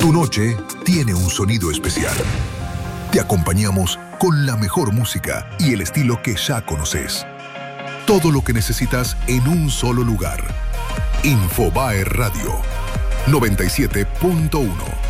Tu noche tiene un sonido especial. Te acompañamos con la mejor música y el estilo que ya conoces. Todo lo que necesitas en un solo lugar. Infobae Radio 97.1.